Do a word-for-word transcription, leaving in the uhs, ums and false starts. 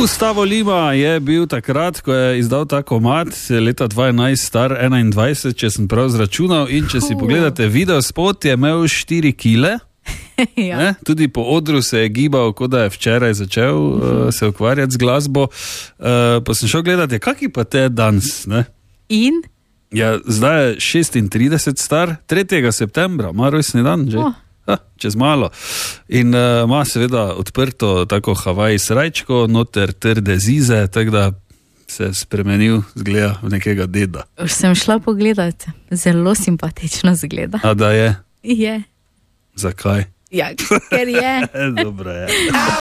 Gustavo Lima je bil takrat, ko je izdal ta komad, leta dva tisoč enajst star enaindvajset, če sem prav zračunal, in če si pogledate video spot, je imel štiri kile. Ja. Ne? Tudi po odru se je gibal, kot da je včeraj začel uh, se ukvarjati z glasbo. Uh, pa sem šel gledati, kaki pa te danes, ne? In? Ja, zdaj je šestintrideset star, tretjega septembra, ima rojstni dan že. Oh. Ha, čez malo. In uh, ima seveda odprto tako Havaj srajčko, noter trde zize, tako da se je spremenil, zgleda v nekega deda. Už sem šla pogledati, zelo simpatično zgleda. A da je? Je. Zakaj? Ja, ker je. Dobro je.